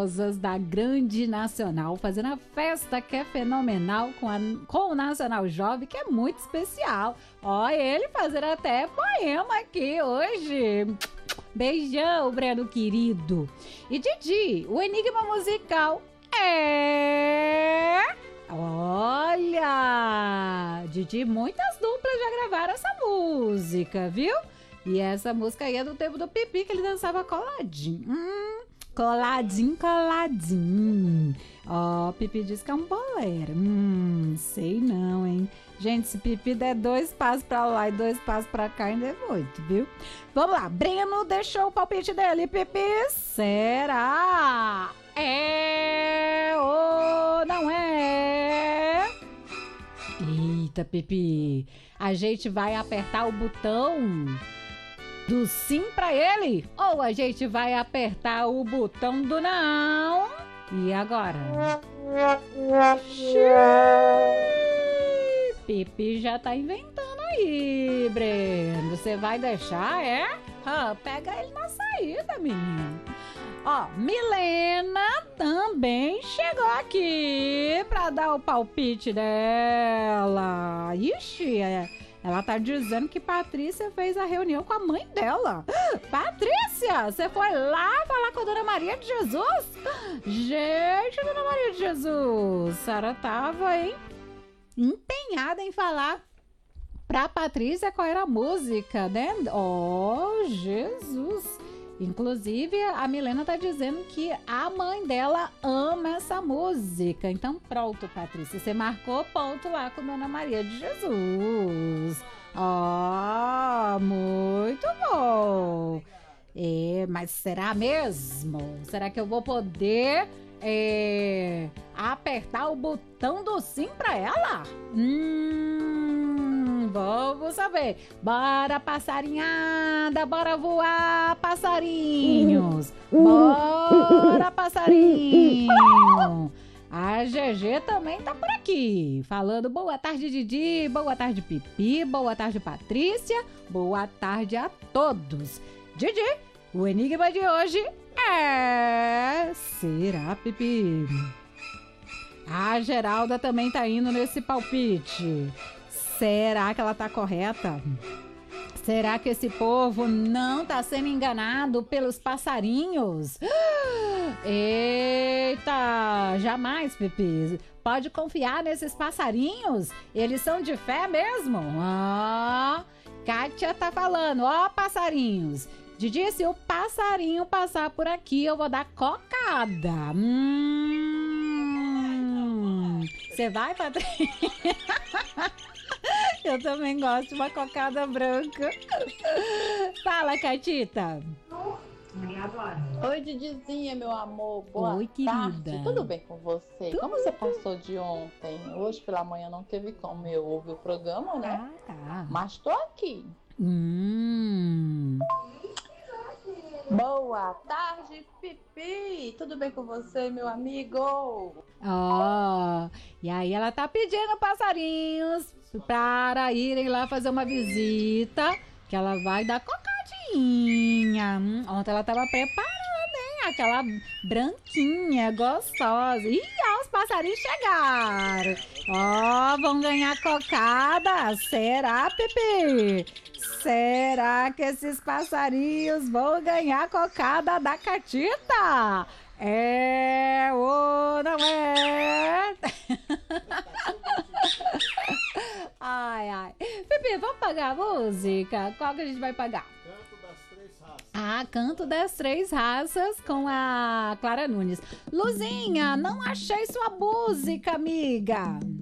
famosas da Grande Nacional, fazendo a festa que é fenomenal com o Nacional Jovem, que é muito especial. Ó, ele fazendo até poema aqui hoje. Beijão, Breno querido. E Didi, o enigma musical é... Olha! Didi, muitas duplas já gravaram essa música, viu? E essa música aí é do tempo do Pipi, que ele dançava coladinho. Coladinho, coladinho. Ó, Pipi diz que é um bolero. Sei não, hein? Gente, se Pipi der 2 passos pra lá e 2 passos pra cá, ainda é muito, viu? Vamos lá, Breno deixou o palpite dele, Pipi. Será? É ou não é? Eita, Pipi. A gente vai apertar o botão do sim pra ele? Ou a gente vai apertar o botão do não? E agora? Pipi já tá inventando aí, Breno. Você vai deixar, é? Pega ele na saída, menino. Ó, Milena também chegou aqui pra dar o palpite dela. Ixi, ela tá dizendo que Patrícia fez a reunião com a mãe dela. Patrícia, você foi lá falar com a Dona Maria de Jesus? Gente, Dona Maria de Jesus, a senhora tava, hein, empenhada em falar pra Patrícia qual era a música, né? Oh, Jesus! Inclusive, a Milena tá dizendo que a mãe dela ama essa música. Então, pronto, Patrícia. Você marcou ponto lá com Dona Maria de Jesus. Ó, muito bom. Mas será mesmo? Será que eu vou poder apertar o botão do sim pra ela? Vamos saber. Bora, passarinhada, bora voar, passarinhos. Bora, passarinho. A GG também tá por aqui, falando boa tarde, Didi, boa tarde, Pipi, boa tarde, Patrícia, boa tarde a todos. Didi, o enigma de hoje é... Será, Pipi? A Geralda também tá indo nesse palpite. Será que ela tá correta? Será que esse povo não tá sendo enganado pelos passarinhos? Eita, jamais, Pipi. Pode confiar nesses passarinhos? Eles são de fé mesmo? Kátia tá falando, passarinhos. Didi, se o passarinho passar por aqui, eu vou dar cocada. Você vai, Patrícia? Eu também gosto de uma cocada branca. Fala, Catita. Oi, Didizinha, meu amor. Boa Oi, tarde. querida. Tudo bem com você? Tudo. Como você passou de ontem? Hoje pela manhã não teve como eu ouvir o programa, né? Tá. Mas tô aqui. Hum. Boa tarde, Pipi. Tudo bem com você, meu amigo? E aí ela tá pedindo passarinhos para irem lá fazer uma visita, que ela vai dar cocadinha. Ontem ela tava preparando, hein? Aquela branquinha, gostosa. Ih, os passarinhos chegaram. Vão ganhar cocada. Será, Pipi? Será que esses passarinhos vão ganhar cocada da Catita? É ou não é? Ai. Pipi, vamos pagar a música? Qual que a gente vai pagar? Canto das Três Raças. Canto das Três Raças com a Clara Nunes. Luzinha, não achei sua música, amiga.